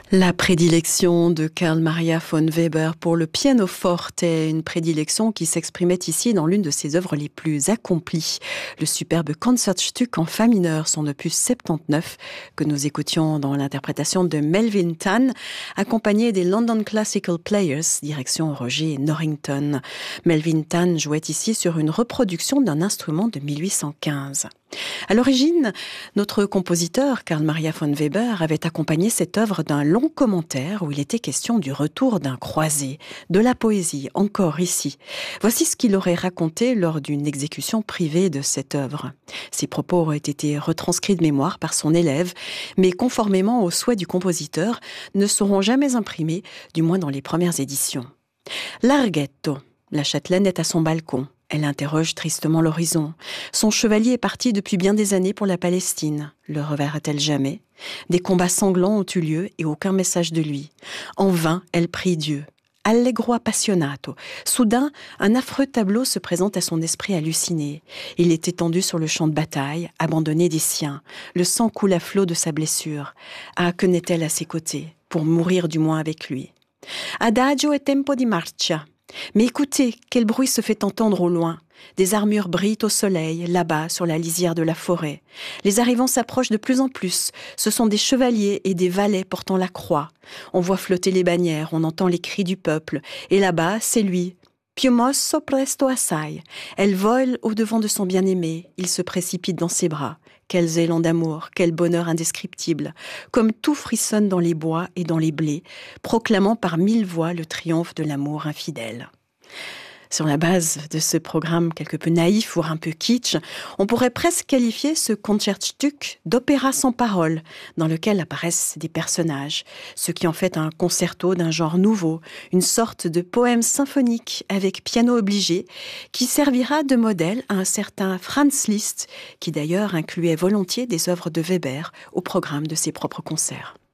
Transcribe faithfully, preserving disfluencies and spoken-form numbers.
La prédilection de Carl Maria von Weber pour le piano forte est une prédilection qui s'exprimait ici dans l'une de ses œuvres les plus accomplies, le superbe Concertstück en fa mineur, son opus soixante-dix-neuf, que nous écoutions dans l'interprétation de Melvin Tan, accompagné des London Classical Players, direction Roger Norrington. Melvin Tan jouait ici sur une reproduction d'un instrument de mille huit cent quinze. À l'origine, notre compositeur, Carl Maria von Weber, avait accompagné cette œuvre d'un long commentaire où il était question du retour d'un croisé, de la poésie, encore ici. Voici ce qu'il aurait raconté lors d'une exécution privée de cette œuvre. Ses propos auraient été retranscrits de mémoire par son élève, mais conformément aux souhaits du compositeur, ne seront jamais imprimés, du moins dans les premières éditions. Larghetto, la châtelaine est à son balcon. Elle interroge tristement l'horizon. Son chevalier est parti depuis bien des années pour la Palestine. Le reverra-t-elle jamais ? Des combats sanglants ont eu lieu et aucun message de lui. En vain, elle prie Dieu. Allegro appassionato. Soudain, un affreux tableau se présente à son esprit halluciné. Il est étendu sur le champ de bataille, abandonné des siens. Le sang coule à flot de sa blessure. Ah, que n'est-elle à ses côtés ? Pour mourir du moins avec lui. Adagio e tempo di marcia. Mais écoutez, quel bruit se fait entendre au loin. Des armures brillent au soleil, là-bas, sur la lisière de la forêt. Les arrivants s'approchent de plus en plus. Ce sont des chevaliers et des valets portant la croix. On voit flotter les bannières, on entend les cris du peuple. Et là-bas, c'est lui. Più mosso presto assai. Elle vole au-devant de son bien-aimé. Il se précipite dans ses bras. Quels élans d'amour, quel bonheur indescriptible. Comme tout frissonne dans les bois et dans les blés, proclamant par mille voix le triomphe de l'amour infidèle. Sur la base de ce programme quelque peu naïf, voire un peu kitsch, on pourrait presque qualifier ce Concertstück d'opéra sans parole, dans lequel apparaissent des personnages, ce qui en fait un concerto d'un genre nouveau, une sorte de poème symphonique avec piano obligé, qui servira de modèle à un certain Franz Liszt, qui d'ailleurs incluait volontiers des œuvres de Weber au programme de ses propres concerts.